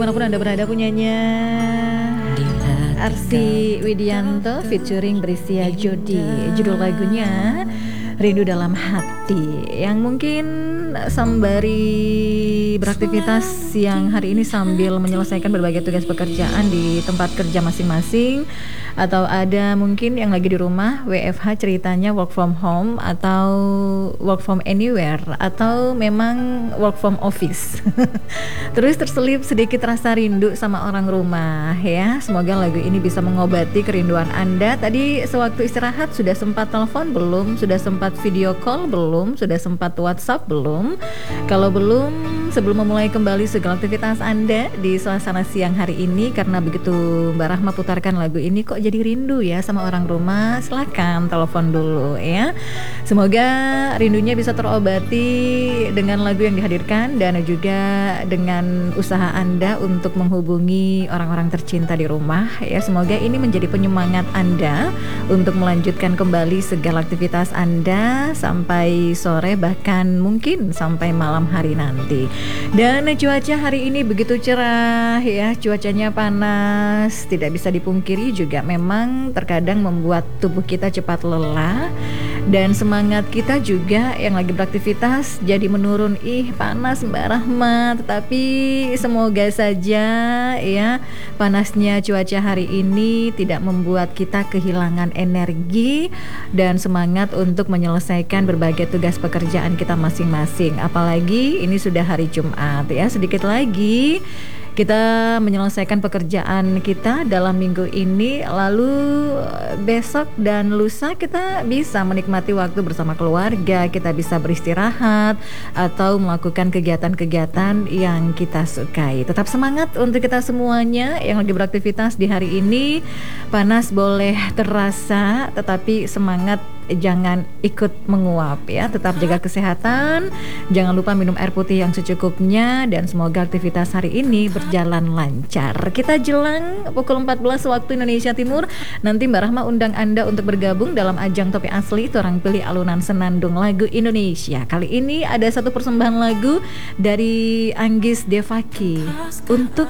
dimanapun Anda berada, punyanya Arsy Widianto featuring Brescia Jody. Judul lagunya Rindu Dalam Hati. Yang mungkin sembari beraktivitas siang hari ini sambil menyelesaikan berbagai tugas pekerjaan di tempat kerja masing-masing, atau ada mungkin yang lagi di rumah WFH ceritanya work from home atau work from anywhere atau memang work from office. Terus terselip sedikit rasa rindu sama orang rumah ya. Semoga lagu ini bisa mengobati kerinduan Anda. Tadi sewaktu istirahat sudah sempat telepon belum? Sudah sempat video call belum? Sudah sempat WhatsApp belum? Kalau belum, sebelum memulai kembali segala aktivitas Anda di suasana siang hari ini, karena begitu Mbak Rahma putarkan lagu ini kok jadi rindu ya sama orang rumah, silakan telepon dulu ya. Semoga rindunya bisa terobati dengan lagu yang dihadirkan dan juga dengan usaha Anda untuk menghubungi orang-orang tercinta di rumah ya. Semoga ini menjadi penyemangat Anda untuk melanjutkan kembali segala aktivitas Anda sampai sore, bahkan mungkin sampai malam hari nanti. Dan cuaca hari ini begitu cerah ya, cuacanya panas, tidak bisa dipungkiri juga memang terkadang membuat tubuh kita cepat lelah dan semangat kita juga yang lagi beraktivitas jadi menurun. Panas Mbak Rahma, tetapi semoga saja ya panasnya cuaca hari ini tidak membuat kita kehilangan energi dan semangat untuk menyelesaikan berbagai tugas pekerjaan kita masing-masing. Apalagi ini sudah hari Jumat ya, sedikit lagi kita menyelesaikan pekerjaan kita dalam minggu ini, lalu besok dan lusa kita bisa menikmati waktu bersama keluarga, kita bisa beristirahat atau melakukan kegiatan-kegiatan yang kita sukai. Tetap semangat untuk kita semuanya yang lagi beraktivitas di hari ini. Panas boleh terasa, tetapi semangat jangan ikut menguap ya. Tetap jaga kesehatan, jangan lupa minum air putih yang secukupnya, dan semoga aktivitas hari ini berjalan lancar. Kita jelang pukul 14 waktu Indonesia Timur, nanti Mbak Rahma undang Anda untuk bergabung dalam ajang Topi Asli Torang Pilih Alunan Senandung Lagu Indonesia. Kali ini ada satu persembahan lagu dari Anggis Devaki untuk